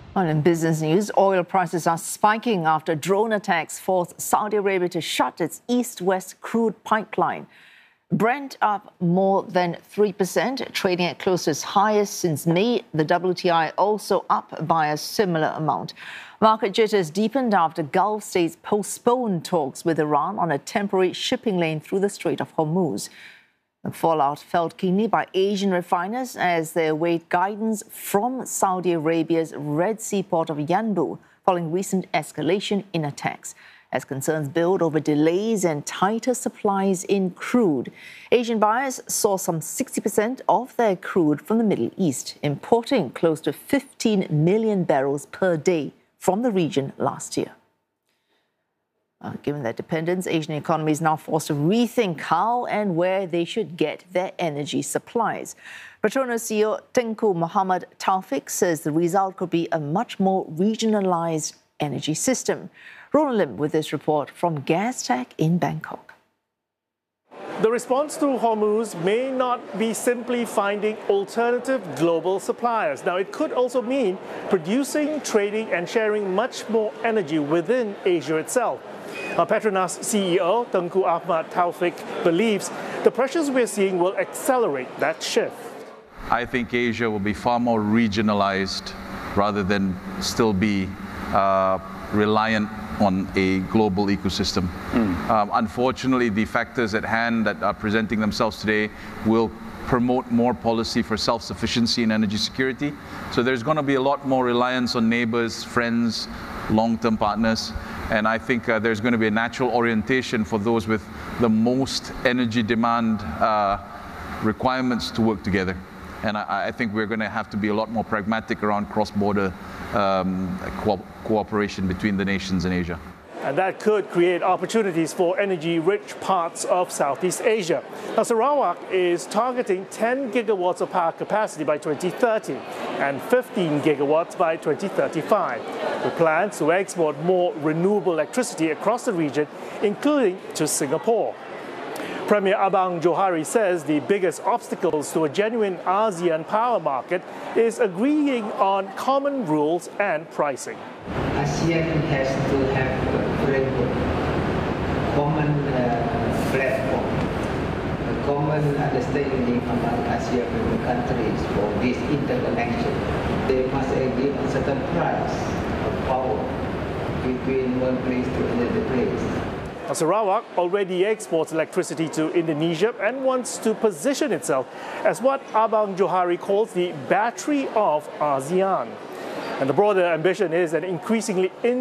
Well, in business news, oil prices are spiking after drone attacks forced Saudi Arabia to shut its east-west crude pipeline. Brent up more than 3%, trading at close to its highest since May. The WTI also up by a similar amount. Market jitters deepened after Gulf states postponed talks with Iran on a temporary shipping lane through the Strait of Hormuz. The fallout felt keenly by Asian refiners as they await guidance from Saudi Arabia's Red Sea port of Yanbu following recent escalation in attacks. As concerns build over delays and tighter supplies in crude, Asian buyers saw some 60% of their crude from the Middle East, importing close to 15 million barrels per day from the region last year. Given their dependence, Asian economies now forced to rethink how and where they should get their energy supplies. Petronas CEO Tengku Muhammad Taufik says the result could be a much more regionalised energy system. Roland Lim with this report from Gastech in Bangkok. The response to Hormuz may not be simply finding alternative global suppliers. Now, it could also mean producing, trading and sharing much more energy within Asia itself. Petronas CEO Tengku Ahmad Taufik believes the pressures we're seeing will accelerate that shift. I think Asia will be far more regionalized rather than still be reliant on a global ecosystem. Unfortunately, the factors at hand that are presenting themselves today will promote more policy for self-sufficiency and energy security. So there's going to be a lot more reliance on neighbors, friends, long-term partners. And I think there's going to be a natural orientation for those with the most energy demand requirements to work together. And I think we're going to have to be a lot more pragmatic around cross-border cooperation between the nations in Asia. And that could create opportunities for energy-rich parts of Southeast Asia. Now, Sarawak is targeting 10 gigawatts of power capacity by 2030 and 15 gigawatts by 2035, with plans to export more renewable electricity across the region, including to Singapore. Premier Abang Johari says the biggest obstacles to a genuine ASEAN power market is agreeing on common rules and pricing. ASEAN has to have a framework, common platform, a common understanding among ASEAN member countries for this interconnection. They must agree on certain price of power between one place to another place. Sarawak already exports electricity to Indonesia and wants to position itself as what Abang Johari calls the battery of ASEAN. And the broader ambition is an increasingly